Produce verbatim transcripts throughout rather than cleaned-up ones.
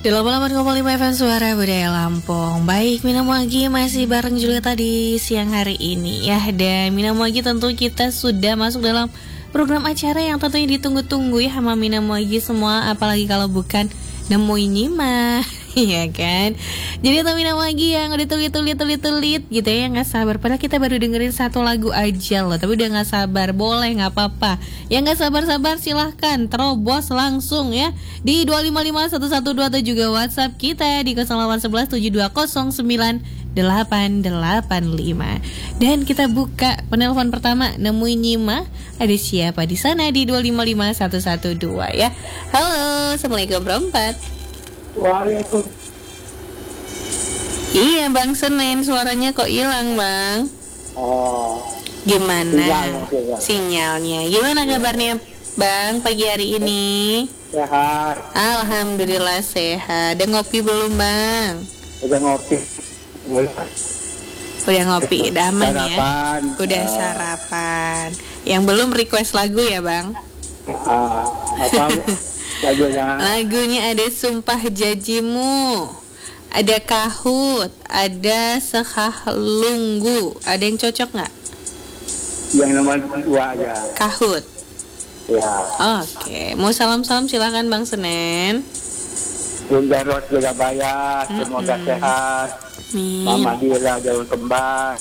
delapan puluh delapan koma lima F M Suara Budaya Lampung. Baik, Mina Muagi masih bareng Julieta di siang hari ini ya. Dan Mina Muagi tentu kita sudah masuk dalam program acara yang tentunya ditunggu-tunggu ya sama Mina Muagi semua. Apalagi kalau bukan nemuin Nyima, ya kan. Jadi Mina Muagi yang udah tulit-tulit-tulit-tulit gitu ya, yang gak sabar. Padahal kita baru dengerin satu lagu aja loh, tapi udah gak sabar. Boleh, gak apa-apa. Yang gak sabar-sabar silahkan terobos langsung ya di dua lima lima satu satu dua atau juga WhatsApp kita di nol delapan satu satu tujuh dua nol sembilan delapan delapan lima. Dan kita buka penelpon pertama, nemuin Nyima. Ada siapa di sana di dua lima lima satu satu dua ya. Halo, Assalamualaikum berempat. Waalaikumsalam. Iya Bang Senen, suaranya kok hilang Bang? Oh, gimana sinyalnya, sinyal. sinyalnya? Gimana kabarnya Bang pagi hari ini? Sehat. Alhamdulillah sehat. Udah ngopi belum Bang? Udah ngopi. Udah ngopi, udah aman Sarapan. ya? Udah uh, sarapan. Yang belum request lagu ya Bang? uh, Apa lagunya? Lagunya ada Sumpah Janjimu, ada Kahut, ada Sehahlunggu. Ada yang cocok gak? Yang nomor dua aja. Kahut. Ya. Oke, mau salam-salam silakan Bang Senen. Bunda Ros Surabaya, semoga Mm-mm. sehat. Amin. Mama Dila daun kembar.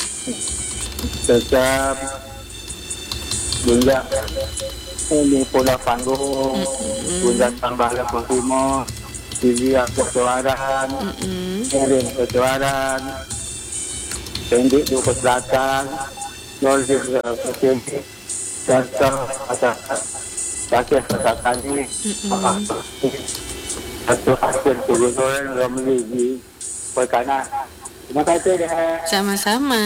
Tetap Bunda ini Pulau Panggung. Mm-mm. Bunda Tambahlah Timur. Dilia Kesuaran. Mm-mm. Erin Kesuaran. Pendi Dukus Selatan. Nordir Kesini. Dasar Atas Dasar Kesatani. Satu hasil turunan Ramli Perkana. Terima kasih deh. Sama-sama.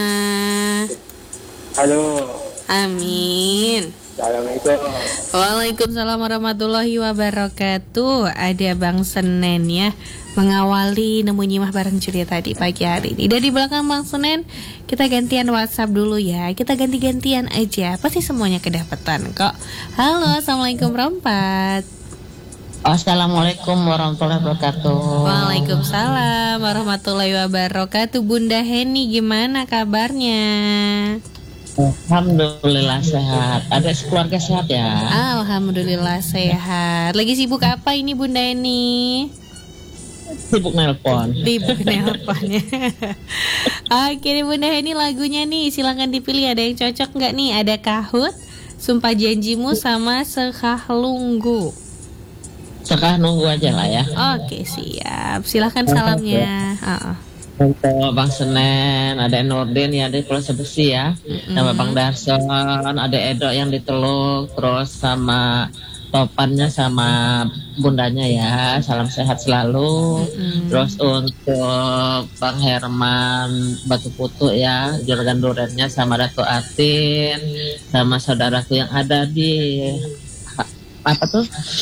Halo. Amin. Assalamualaikum. Waalaikumsalam warahmatullahi wabarakatuh. Ada Bang Senen ya, mengawali Nemu Nyimah bareng Julieta tadi pagi hari ini. Dan di belakang Bang Senen, kita gantian WhatsApp dulu ya. Kita ganti-gantian aja, pasti semuanya kedapetan kok. Halo, Assalamualaikum berempat. Assalamualaikum warahmatullahi wabarakatuh. Waalaikumsalam warahmatullahi wabarakatuh. Bunda Heni, gimana kabarnya? Alhamdulillah sehat. Ada keluarga sehat ya? Alhamdulillah sehat. Lagi sibuk apa ini Bunda Heni? Sibuk nelpon. Sibuk nelponnya. Oke nih Bunda Heni, lagunya nih silakan dipilih. Ada yang cocok nggak nih? Ada Kahut, Sumpah Janjimu, sama Sehahlunggu. Sekah nunggu aja lah ya. Oke siap. Silakan salamnya. Uh-uh. Untuk Bang Senen, ada Nurdin ya di Pulau Sebesi ya. Mm-hmm. Sama Bang Darson, ada Edo yang di Teluk, terus sama topannya sama bundanya ya. Salam sehat selalu. Mm-hmm. Terus untuk Bang Herman Batu Putu ya, juragan durennya sama Ratu Atin, sama saudaraku yang ada di apa tuh?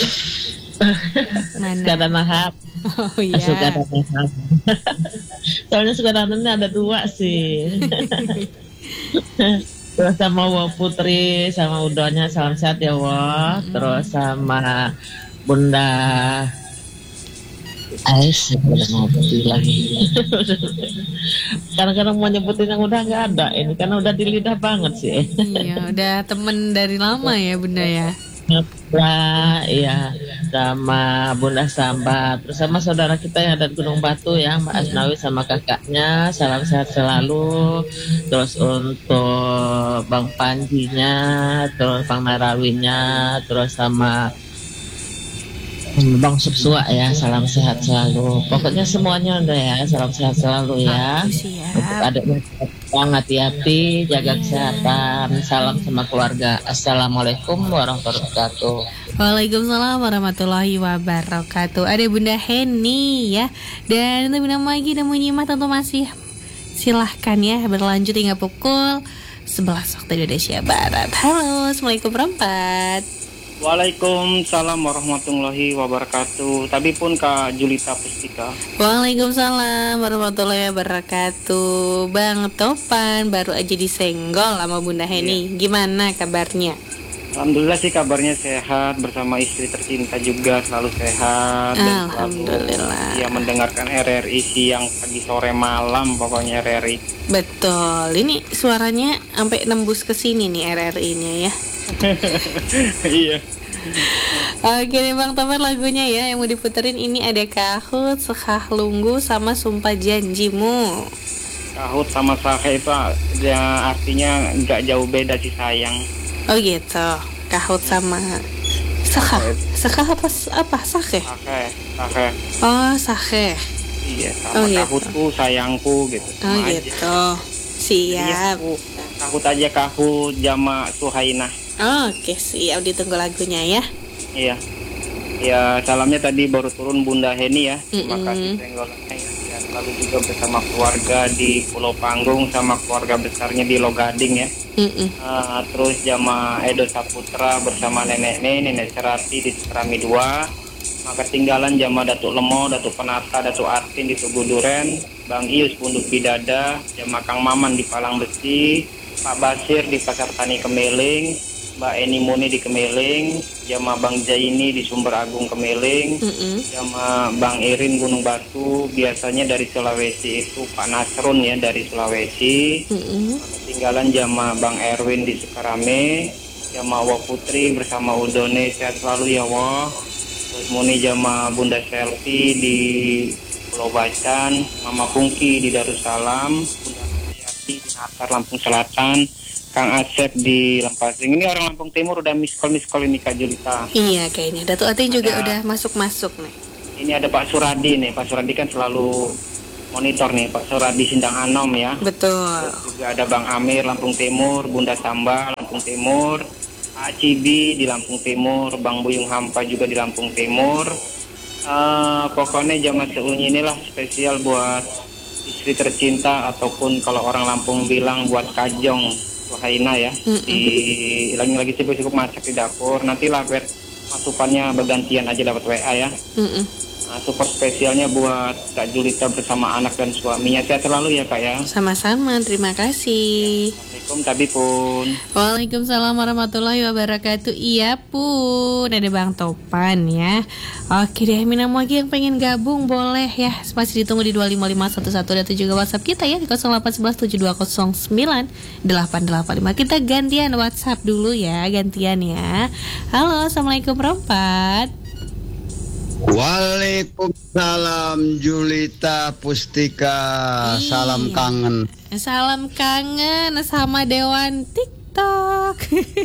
Sukadana Mahap. Oh iya. Sukadana Mahap. Soalnya Sukadana ini ada dua sih. Terus sama Wa Putri, sama Udonya salam sehat ya Wa. Terus sama Bunda Ais, udah mau bilang. Kadang-kadang mau nyebutin yang udah nggak ada ini karena udah di lidah banget sih. Iya, udah temen dari lama ya Bunda ya. Nah, iya, sama Bunda Sambat, terus sama saudara kita yang ada di Gunung Batu ya, Mbak Asnawi sama kakaknya, salam sehat selalu. Terus untuk Bang Panjinya, terus Bang Narawinya, terus sama Bang Subsua ya, salam sehat selalu. Pokoknya semuanya udah ya, salam sehat selalu ya. Oh, siap. Untuk adiknya Bang, hati-hati, jaga kesehatan. Salam sama keluarga. Assalamualaikum warahmatullahi wabarakatuh. Waalaikumsalam warahmatullahi wabarakatuh. Ada Bunda Heni ya. Dan untuk Bunda Magi dan Munyimah tentu masih silahkan ya berlanjut hingga pukul sebelas waktu Indonesia Barat. Halo, Assalamualaikum berempat. Waalaikumsalam warahmatullahi wabarakatuh. Tapi pun Kak Julita Pustika. Waalaikumsalam warahmatullahi wabarakatuh. Bang Topan baru aja disenggol sama Bunda Heni. Gimana kabarnya? Alhamdulillah sih kabarnya sehat, bersama istri tercinta juga selalu sehat dan Alhamdulillah. selalu ya mendengarkan R R I siang, pagi, sore, malam pokoknya R R I. Betul. Ini suaranya sampai nembus ke sini nih R R I-nya ya. Iya. Oke nih Bang Tomar, lagunya ya yang mau diputerin ini ada Kahut, Sekah Lunggu sama Sumpah Janjimu. Kahut sama Sahe itu ya, artinya nggak jauh beda sih sayang. Oh gitu. Kahut sama Sekah. Sekah apa apa Sahe? Sahe, Sahe. Oh, Sahe. Iya, sama Oh, gitu. kahutku, sayangku gitu. Oh Sama aja. gitu. Siap. Iya, kahut aja kahut, jama Suhainah. Oke, siap, ditunggu lagunya ya. Iya. Ya, salamnya tadi baru turun Bunda Heni ya. Terima Mm-mm. kasih senggolannya ya. Ya, lalu juga bersama keluarga di Pulau Panggung sama keluarga besarnya di Logading ya. Mm-mm. Uh, terus jama Edo Saputra bersama nenek nenek Serati di Sekerami dua. Maka tinggalan jama Datuk Lemo, Datuk Penata, Datuk Artin di Tugu Duren, Bang Ius Punduk Bidada, jama Kang Maman di Palang Besi, Pak Basir di Pasar Tani Kemeling, Mbak Eni Muni di Kemeling, jama Bang Jaini di Sumber Agung Kemeling, Mm-mm. jama Bang Irin Gunung Batu, biasanya dari Sulawesi itu Pak Nasrun ya dari Sulawesi. Mm-mm. Tinggalan jama Bang Erwin di Sukarame, jama Wa Putri bersama Udone, sehat selalu ya Wah. Terus Muni jama Bunda Selvi di Pulau Bacan, Mama Pungki di Darussalam, Bunda Hayati di Natar Lampung Selatan, Kang Asep di Lempasing. Ini orang Lampung Timur udah miskol miskol ini Kak Julita. Iya kayaknya Datuk Atin juga Ada. udah masuk-masuk nih. Ini ada Pak Suradi nih, Pak Suradi kan selalu monitor nih, Pak Suradi Sindang Anom ya. Betul. Terus juga ada Bang Amir Lampung Timur, Bunda Samba Lampung Timur, Pak Cibi di Lampung Timur, Bang Buyung Hampa juga di Lampung Timur. Uh, pokoknya zaman seunyi inilah spesial buat istri tercinta ataupun kalau orang Lampung bilang buat Kajong Suhaina ya. Mm-mm. Di lagi-lagi sibuk-sibuk masak di dapur. Nanti lah biar masukannya bergantian aja dapat W A ya. Mm-mm. Nah, support spesialnya buat Kak Julita bersama anak dan suaminya. Sehat selalu ya Kak ya. Sama-sama, terima kasih. Assalamualaikum Tabi pun. Waalaikumsalam warahmatullahi wabarakatuh. Iya pun, ada Bang Topan ya. Oke deh, Mina lagi yang pengen gabung boleh ya. Masih ditunggu di dua lima lima satu satu dan juga WhatsApp kita ya di nol delapan satu satu tujuh dua nol sembilan delapan delapan lima. Kita gantian WhatsApp dulu ya, gantian ya. Halo, Assalamualaikum Rompat. Waalaikumsalam Julita Pustika. Iya. Salam kangen. Salam kangen sama Dewan TikTok.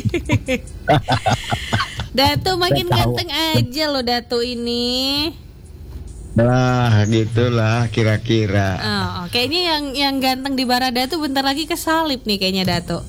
Datu makin ganteng aja loh Datu ini. Nah, gitulah kira-kira. Oh, kayaknya yang yang ganteng di Barada tuh bentar lagi kesalip nih kayaknya Datu.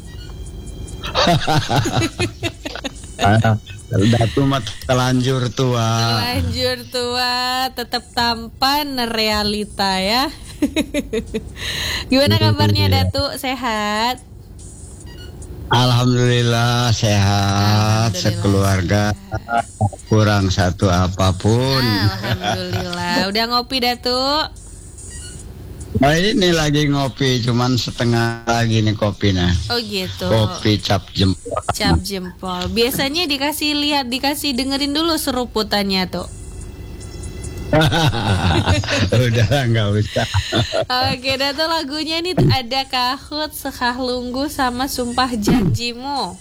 Datu mah telanjur tua. Lanjut tua, tetap tampan realita ya. Gimana kabarnya Datu? Sehat? Alhamdulillah sehat, Alhamdulillah sekeluarga, kurang satu apapun. Alhamdulillah. Udah ngopi Datu? Nah, ini lagi ngopi, cuman setengah lagi nih kopinya. Oh gitu. Kopi cap jempol. Cap jempol. Biasanya dikasih lihat, dikasih dengerin dulu seruputannya tuh. Udah lah, nggak usah. Oke, Datu lagunya ini ada Kahut, Sekah Lunggu sama Sumpah Janjimu.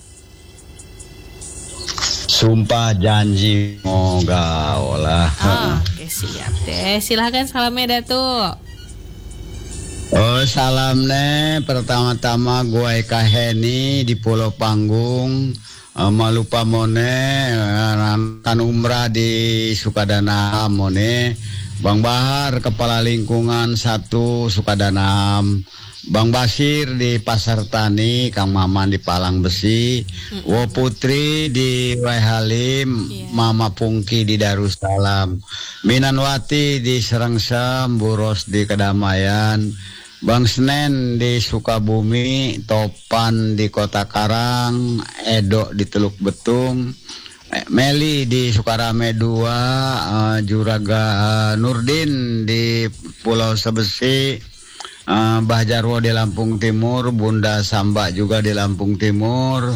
Sumpah janji mau gaul lah. Oh, oke siap deh. Silahkan salamnya Datu. Oh, salam nih. Pertama-tama gue Eka Heni di Pulau Panggung. Uh, Malupa Mone kan umrah di Sukadana Mone. Bang Bahar Kepala Lingkungan satu Sukadana. Bang Basir di Pasar Tani, Kang Maman di Palang Besi, mm-hmm. Wo Putri di Waihalim, yeah. Mama Pungki di Darussalam, Minanwati di Serengsem, Buros di Kedamaian, Bang Senen di Sukabumi, Topan di Kota Karang, Edo di Teluk Betung, Meli di Sukarame dua, uh, Juraga uh, Nurdin di Pulau Sebesi, uh, Mbah Jarwo di Lampung Timur, Bunda Samba juga di Lampung Timur,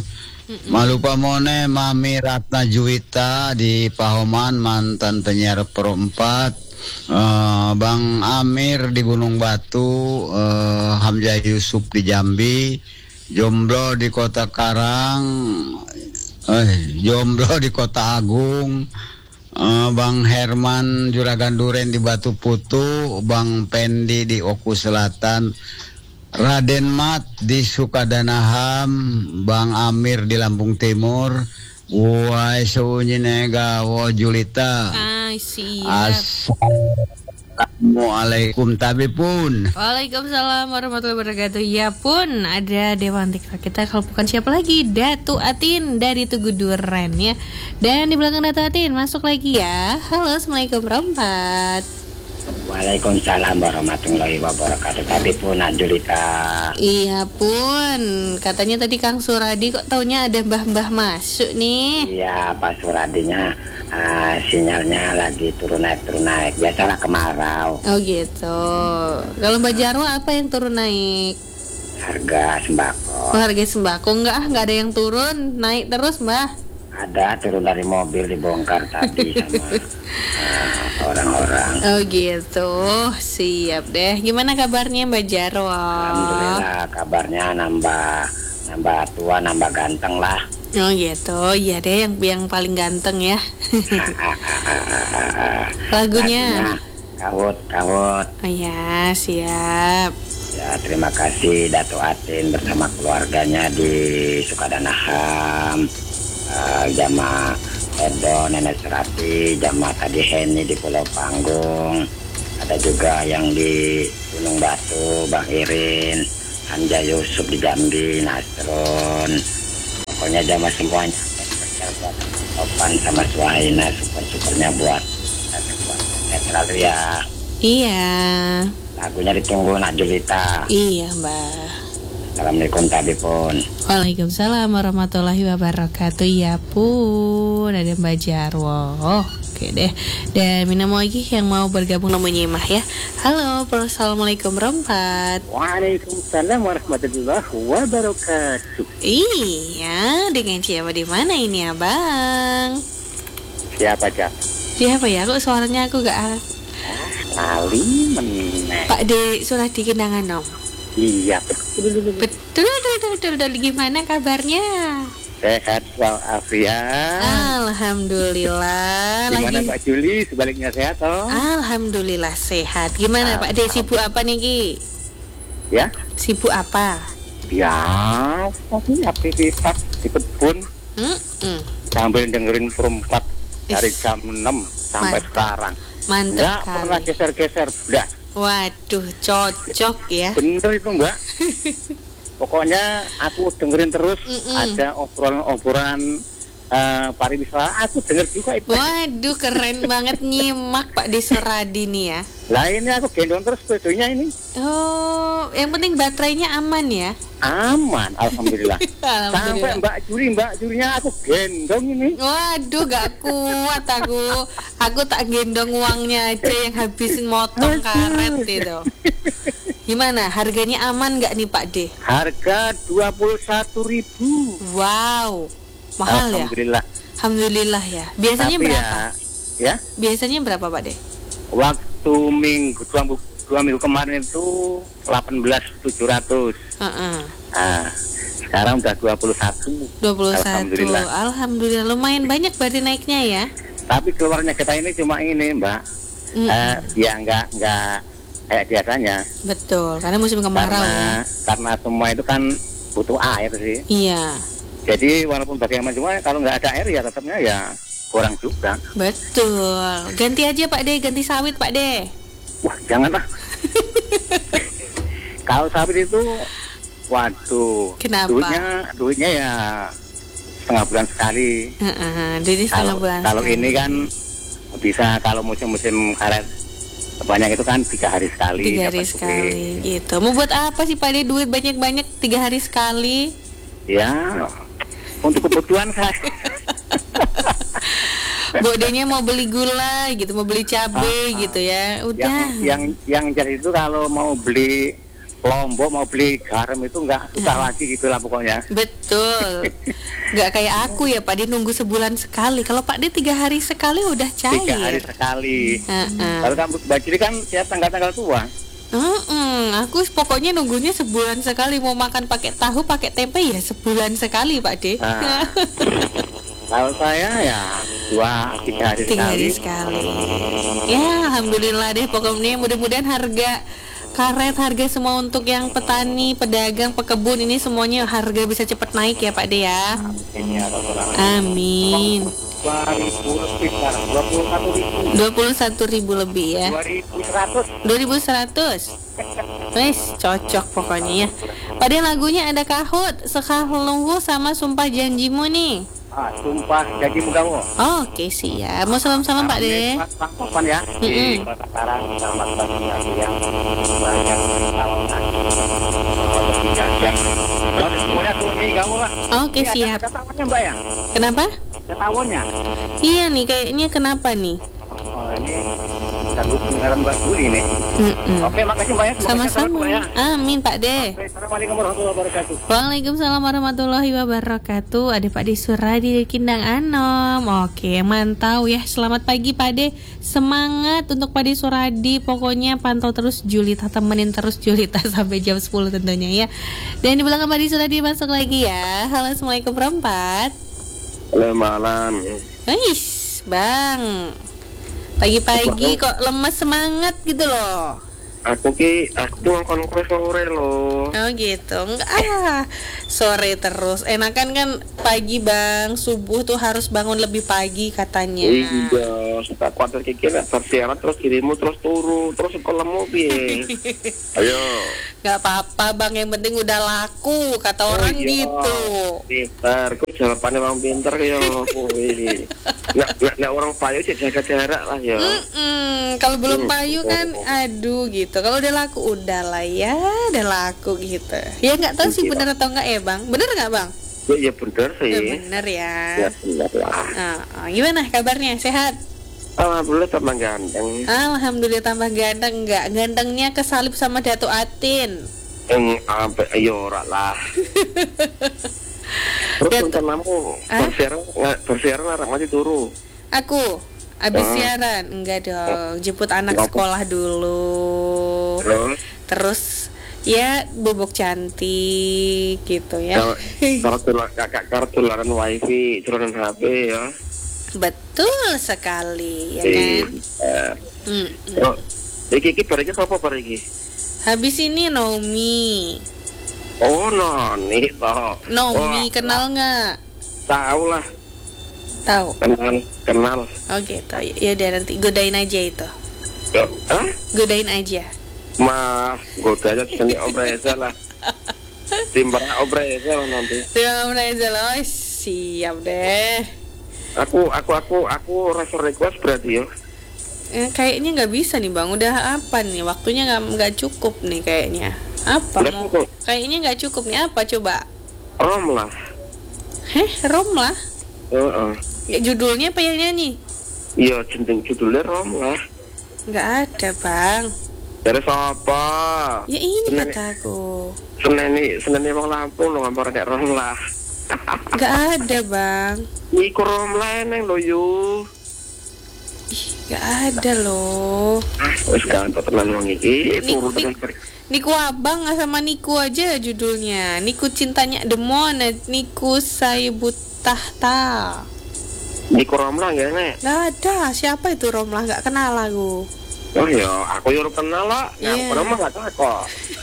Malupa mone Mami Ratna Juwita di Pahoman, mantan penyiar Pro empat. Uh, Bang Amir di Gunung Batu, uh, Hamzah Yusuf di Jambi, Jomblo di Kota Karang, eh, Jomblo di Kota Agung, uh, Bang Herman Juragan Duren di Batu Putu, Bang Pendi di Oku Selatan, Raden Mat di Sukadanaham, Bang Amir di Lampung Timur. Wah, sunyi nega wo Julita. Ay, siap. Assalamualaikum tabi pun. Waalaikumsalam warahmatullahi wabarakatuh. Ya pun, ada Dewan Tiktok kita, kalau bukan siapa lagi, Datu Atin dari Tugu Duren ya. Dan di belakang Datu Atin masuk lagi ya. Halo, Assalamualaikum Rompat. Waalaikumsalam warahmatullahi wabarakatuh. Tapi pun Julita. Iya pun, katanya tadi Kang Suradi kok taunya ada mbah-mbah masuk nih. Iya, Pak Suradinya uh, sinyalnya lagi turun naik turun naik. Biasalah kemarau. Oh gitu. Kalau Mbak Jarwo apa yang turun naik? Harga sembako. Oh, harga sembako enggak ah, enggak ada yang turun, naik terus Mbah. Ada turun dari mobil dibongkar tadi sama uh, orang-orang. Oh gitu, siap deh. Gimana kabarnya Mbak Jarwo? Alhamdulillah kabarnya nambah nambah tua, nambah ganteng lah. Oh gitu, iya deh yang yang paling ganteng ya. Lagunya? Kawut, kawut. Oh ya, siap. Ya, terima kasih Dato Atin bersama keluarganya di Sukadanaham. Uh, Jama Edo, Nenek Serati, Jama tadi Heni di Pulau Panggung, ada juga yang di Gunung Batu, Bang Irin, Hamzah Yusuf di Jambi, Nasron, pokoknya Jama semuanya. Spesial buat Topan sama Suhaina, super-supernya buat netral ya. Iya. Lagunya ditunggu Nak Julita. Iya Mbak. Assalamualaikum tadi pun. Waalaikumsalam warahmatullahi wabarakatuh. Ya pun, ada Mbak Jarwo. Oh, oke deh. Dan minum lagi yang mau bergabung namanya Imah ya. Halo, Assalamualaikum Rompat. Waalaikumsalam warahmatullahi wabarakatuh. Iya, dengan siapa di mana ini Abang? Siapa aja? Siapa ya? Kok suaranya aku gak Kali meneh. Pak De Suradi Kendangan Om. Iya, betul. Betul, betul, betul, betul. Gimana kabarnya? Sehat walafiat. Alhamdulillah. Gimana Lagi... Pak Juli? Sebaliknya sehat toh? Alhamdulillah sehat. Gimana Pak De, sibuk apa nih Ki? Ya? Sibuk apa? Ya, pasti aktivitas di kebun. Mm-mm. Sambil dengerin perempat dari Is. jam enam sampai Mantap. sekarang. Mantap Nggak pernah kali. geser-geser, udah. Waduh, cocok ya. Bener itu Mbak. Pokoknya aku dengerin terus. Mm-mm. Ada obrolan-obrolan uh, pariwisata. Aku denger juga itu. Waduh, keren banget nyimak Pak De Suradi nih ya. Lah ini aku gendong terus videonya ini. Oh, yang penting baterainya aman ya. Aman, alhamdulillah. Sampai Alhamdulillah. Mbak Juri, Mbak Jurinya aku gendong ini. Waduh, gak kuat aku. Aku tak gendong uangnya aja yang habisin motong karet itu. Gimana? Harganya aman gak nih Pak De? Harga dua puluh satu ribu. Wow, mahal ya? Alhamdulillah. Alhamdulillah ya. Biasanya Tapi berapa? ya, ya, Biasanya berapa Pak De? waktu minggu dua, dua minggu kemarin itu delapan belas tujuh ratus. Uh-uh. Nah, sekarang udah dua puluh satu. dua puluh satu. Alhamdulillah. Alhamdulillah lumayan banyak berarti naiknya ya. Tapi keluarnya kita ini cuma ini, Mbak. Mm. Eh, ya enggak enggak kayak biasanya. Betul, karena musim kemarau Karena ya. karena semua itu kan butuh air sih. Iya, Jadi walaupun bagaimana cuma kalau nggak ada air ya tetapnya ya kurang juga. betul. Ganti aja Pak De, ganti sawit Pak De. Wah, janganlah. Kalau sawit itu waduh, Kenapa? duitnya duitnya ya setengah bulan sekali. Heeh, jadi setengah Kalau bulan. kalau sekali. ini kan bisa kalau musim-musim karet banyak itu kan tiga hari sekali. tiga hari dapat sekali duit. gitu. Mau buat apa sih Pak De duit banyak-banyak tiga hari sekali? Ya, untuk kebutuhan saya. Bodenya mau beli gula gitu, mau beli cabai gitu ya. Udah. Yang yang yang jadi itu kalau mau beli Lombok mau beli garam itu nggak susah lagi gitu lah pokoknya. Betul. Nggak kayak aku ya Pak De nunggu sebulan sekali. Kalau Pak De tiga hari sekali udah cair. Tiga hari sekali. Uh-uh. Kalau kamu bajiri kan siap tanggal-tanggal tua. Uh-uh. Aku pokoknya nunggunya sebulan sekali. Mau makan pakai tahu pakai tempe ya sebulan sekali Pak De. Nah, kalau saya ya dua tiga hari Tiga sekali. hari sekali. Ya alhamdulillah deh. Pokoknya mudah-mudahan harga karet, harga semua untuk yang petani, pedagang, pekebun ini semuanya harga bisa cepat naik ya Pak De ya. Ini ya, Amin. dua ribu lebih sekarang, dua puluh satu ribu. dua puluh satu ribu lebih ya. dua ribu seratus. dua ribu seratus. Wes, cocok pokoknya ya. Pak De lagunya ada Kahut, Sekalunggu sama Sumpah Janjimu nih. Ah, sumpah janjimu kamu. Oke siap. Mau salam-salam Pak De. Bang Topan ya. Di Kota Karang, selamat pagi aku yang banyak tahun lagi. Lebih jajang. Kalau semuanya tuh nih kamu lah. Oke siap. Ada tawonnya Mbak ya? Kenapa? Ada tawonnya. Iya nih kayaknya kenapa nih? Oh ini satu pendengaran Mbak Juli nih. Mm-mm. Oke, makasih Mbak ya. Semoga sehat, Mbak Sama-sama. ya. Amin Pak De. Oke, Assalamualaikum warahmatullahi wabarakatuh. Waalaikumsalam warahmatullahi wabarakatuh. Ada Pak De Suradi dari Kindang Anom. Oke, mantau ya. Selamat pagi Pak De. Semangat untuk Pak De Suradi. Pokoknya pantau terus Julita, temenin terus Julita sampai jam sepuluh tentunya ya. Dan di belakang Pak De Suradi masuk lagi ya. Halo, Assalamualaikum perempat. Halo malam. Wais, Bang. Pagi-pagi kok lemes semangat gitu loh. Aku ki, aku tuh ngkon kue sore loh. Oh gitu, enggak ah, sore terus. Enakan kan pagi Bang, subuh tuh harus bangun lebih pagi katanya. Iya, suka kuatir kiki nek bersiaran terus dirimu terus turu, terus sekolahmu piye? Ayo. Gak apa-apa Bang, yang penting udah laku kata orang Oh, iya. gitu. Pintar, kok jawabannya orang pintar ya. Wih. Nek nek nek orang payu sih jaga jarak lah ya. Mm-mm, kalau belum payu kan, aduh gitu. Kalau udah laku, udah lah ya, udah laku gitu. Ya nggak tahu sih Iya. bener atau enggak ya Bang. Bener nggak Bang? Ya, ya bener sih. Ya, bener ya. Ya bener lah. Ah, ah, gimana kabarnya? Sehat? Alhamdulillah tambah ganteng. Alhamdulillah tambah ganteng. Enggak, gantengnya kesalip sama Datuk Atin. Eng ampe ayo ora lah. Terus Dat- rencanamu Ah? bersiaran nggak bersiaran arek masih turu. Aku abis Ah. siaran. Enggak dong, jemput anak Kenapa? sekolah dulu. Terus Terus ya bobok cantik gitu ya. kalau kalau tular kakak kalau tularan wifi, tularan H P ya. Betul sekali ya kan. Eh, Hmm. oh, iki iki bariki sapa bariki? Habis ini Naomi. Oh, Noni toh. Naomi Oh, kenal nggak? tahu lah, Tahu. kenal kenal. Oh gitu. Ya udah nanti godain aja itu. Yo, ah? Godain aja. Mah, godanya sini Om Reza lah. Timbang Om Reza lah nanti. Terima kasih loh. Siap deh. Aku aku aku aku rasa request berarti yo. Eh, kayaknya nggak bisa nih Bang. Udah apa nih? Waktunya nggak nggak cukup nih kayaknya. Apa Udah mau? cukup. Kayaknya nggak cukup nih. Apa coba? Rom lah. Heh, Rom lah. Heeh. Ya, judulnya apa yang nyanyi? Iya, jeneng judulnya Rom lah. Nggak ada Bang. Dari siapa? Ya ini Seneni- kataku. Seneni seneni wong Lampung lho ngampar nek Rom lah. Nggak ada Bang. Iku Rom lah neng lho yu. Ih, nggak ada loh. Ah, wis ganteng tenan wong iki. Nik- Turu nik- tenan. Niku Abang sama Niku aja judulnya. Niku Cintanya Demon, Niku Saibu Tahta. Iku Rom lah ya nek. Nggak ada. Siapa itu Romlah? Nggak kenal aku. Oh iya, aku yo ora kenal lah. Iya. Yang Rom mah gak tahu kok.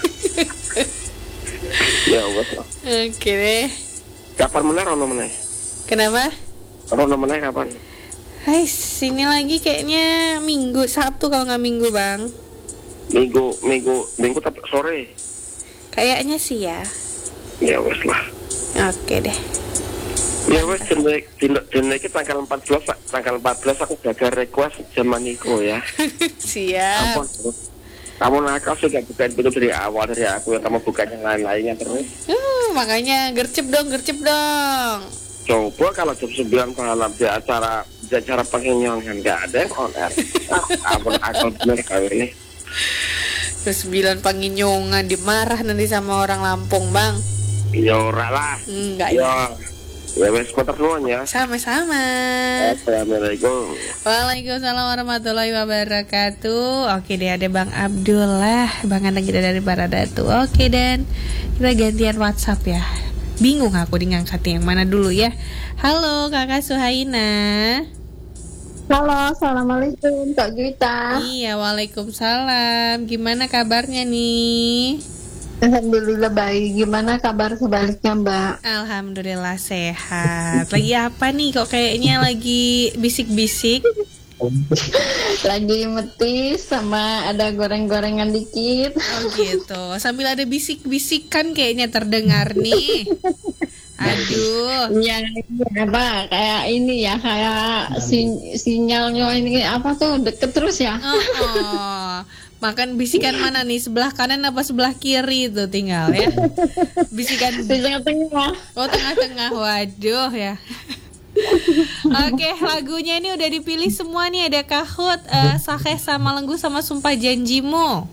Ya wes lah. Oke deh. Kapan meneh Rono meneh? Kenapa? Rono meneh kapan? Hai, sini lagi kayaknya Minggu, Sabtu kalau nggak Minggu Bang. Minggu minggu minggu tapi sore. Kayaknya sih ya. Ya wes lah. Oke deh. Ya wes jeneng jeneng iki tanggal empat belas tanggal empat belas aku gagal request zaman iku ya. Siap. Ampun. Kamu nakal sih gak bukain pintu dari awal dari aku yang kamu bukan yang lain-lainnya terus. Uh, makanya gercep dong, gercep dong. Coba kalau jam sembilan malam di acara di acara pengenyon kan gak ada yang on air. Ah, ampun akal bener kali ini. Kesembilan panginyongan dimarah nanti sama orang Lampung, Bang. Ya ora lah. Enggak Ya. ya. Ya wes kotor semuanya. Sama-sama. Assalamualaikum. Waalaikumsalam warahmatullahi wabarakatuh. Oke deh, ada Bang Abdullah, Bang Anteng kita dari Baradatu. Oke, dan kita gantian WhatsApp ya. Bingung aku di ngangkat yang mana dulu ya. Halo Kakak Suhaina. Halo, assalamualaikum Kak Juwita. Iya, waalaikumsalam. Gimana kabarnya nih? Alhamdulillah baik. Gimana kabar sebaliknya Mbak? Alhamdulillah sehat. Lagi apa nih? Kok kayaknya lagi bisik-bisik? Lagi metis sama ada goreng-gorengan dikit. Oh gitu. Sambil ada bisik-bisikan kayaknya terdengar nih. Aduh. Ya, apa kayak ini ya, kayak sin- sinyalnya ini apa tuh deket terus ya? Oh, oh. Makan bisikan mana nih? Sebelah kanan apa sebelah kiri itu tinggal ya? Bisikan di tengah-tengah. Oh, tengah-tengah. Waduh ya. Oke, lagunya ini udah dipilih semua nih. Ada Kahut, uh, Sakeh sama Lenggu sama Sumpah Janjimu.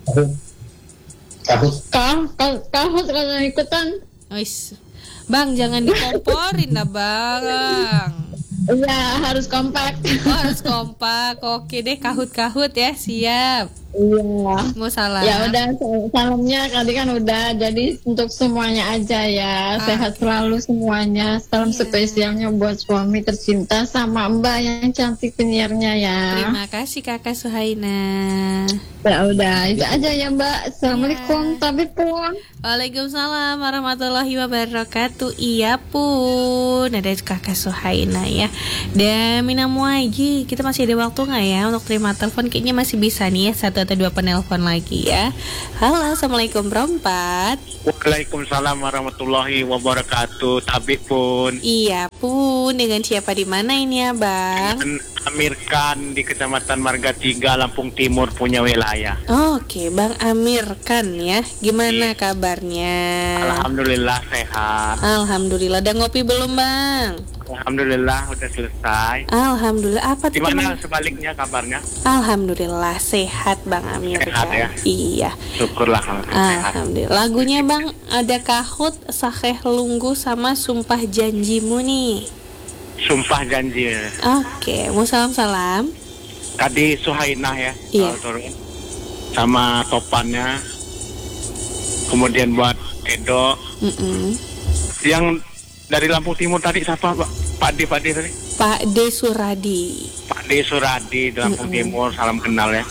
Kahut. Kah, kah, kahut kalau ikutan. Ois. Bang, jangan dikomporin lah, Bang. Iya, harus kompak. Oh, harus kompak. Oke deh, kahut-kahut ya, siap. Iya. Mau salam. Ya udah, salamnya tadi kan udah. Jadi untuk semuanya aja ya. Ah. Sehat selalu semuanya. Salam Iya. spesialnya buat suami tercinta sama Mbak yang cantik penyiarnya ya. Terima kasih Kakak Suhaina. Ya udah, itu aja ya Mbak. Assalamualaikum. Ya. Tapi pun. Waalaikumsalam warahmatullahi wabarakatuh. Iya pun. Ada Kakak Suhaina ya. Dan Mina Muaji, kita masih ada waktu nggak ya untuk terima telepon? Kayaknya masih bisa nih ya, satu atau dua penelpon lagi ya. Halo, assalamualaikum berempat. Waalaikumsalam warahmatullahi wabarakatuh. Tabik pun. Iya pun. Dengan siapa di mana ini ya Bang? Amir Khan di Kecamatan Marga Tiga, Lampung Timur punya wilayah. Oke, Bang Amir Khan ya. Gimana Iya. kabarnya? Alhamdulillah sehat. Alhamdulillah. Udah ngopi belum Bang? Alhamdulillah udah selesai. Alhamdulillah. Apa tuh Gimana teman? sebaliknya kabarnya? Alhamdulillah sehat Bang Amir Sehat Khan. ya? Iya. Syukurlah kalau sehat. Alhamdulillah. Lagunya Bang ada Kahut, Sakeh Lunggu sama Sumpah Janjimu nih. Sumpah janji. Oke, mau salam-salam. Tadi Suhainah ya. Iya. kalau turun. Sama topannya. Kemudian buat Edo. Mm-mm. Yang dari Lampung Timur tadi siapa Pak? Pak D, Pak D tadi? Pak D Suradi. Pak D Suradi di Lampung Mm-mm. Timur, salam kenal ya.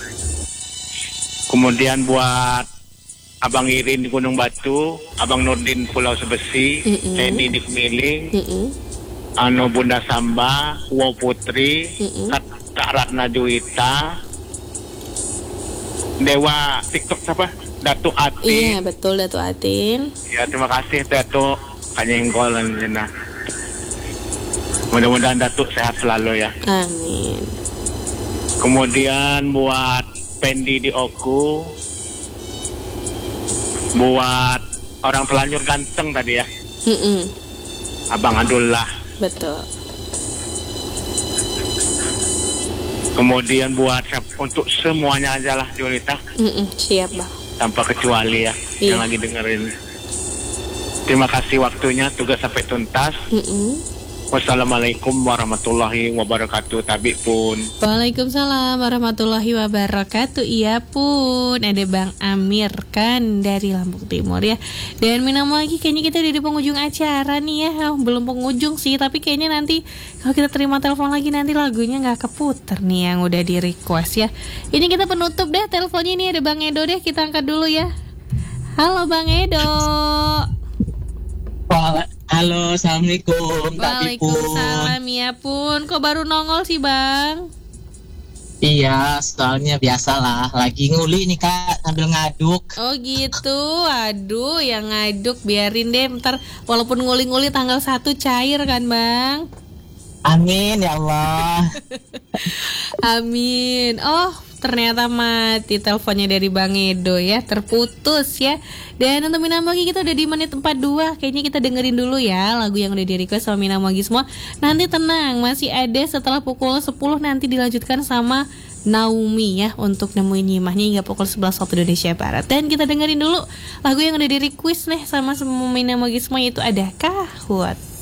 Kemudian buat Abang Irin di Gunung Batu, Abang Nurdin Pulau Sebesi, Mm-mm. Teddy di Kemiling, Mm-mm. Anu Bunda Samba, Wo Putri, Mm-mm. Kak Kak Ratna Juwita, Dewa TikTok siapa? Datu Ati. Iya betul Datuk Atin. Ya terima kasih Datu Kanyenggol dan Jena. Mudah-mudahan Datuk sehat selalu ya. Amin. Kemudian buat Pendi di Oku, buat orang telanjur ganteng tadi ya, Mm-mm. Abang Abdullah. Betul. Kemudian buat siap- untuk semuanya aja lah Julita, Mm-mm. Siap Bang. tanpa kecuali ya Iya. yang lagi dengerin. Terima kasih waktunya, tugas sampai tuntas. Mm-mm. Wassalamualaikum warahmatullahi wabarakatuh. Tabi pun. Waalaikumsalam warahmatullahi wabarakatuh. Iya pun. Ada Bang Amir kan dari Lampung Timur ya. Dan minum lagi kayaknya kita udah di penghujung acara nih ya. Oh, belum penghujung sih, tapi kayaknya nanti kalau kita terima telepon lagi nanti lagunya nggak keputer nih yang udah di request ya. Ini kita penutup deh teleponnya, ini ada Bang Edo deh, kita angkat dulu ya. Halo Bang Edo. Halo, assalamualaikum. Waalaikumsalam ya pun. Kok baru nongol sih Bang? Iya, soalnya biasalah lagi nguli nih Kak sambil ngaduk. Oh gitu, aduh yang ngaduk biarin deh, ntar walaupun nguli-nguli tanggal satu cair kan Bang. Amin ya Allah. Amin. Oh ternyata mati teleponnya dari Bang Edo ya, terputus ya. Dan untuk Minamagi kita udah di menit empat puluh dua. Kayaknya kita dengerin dulu ya lagu yang udah di request sama Minamagi semua. Nanti tenang, masih ada setelah pukul sepuluh nanti dilanjutkan sama Naomi ya untuk nemuin Nyimahnya hingga pukul sebelas waktu Indonesia Barat. Dan kita dengerin dulu lagu yang udah di request nih sama semua Mina Magisma, itu ada Kahwat.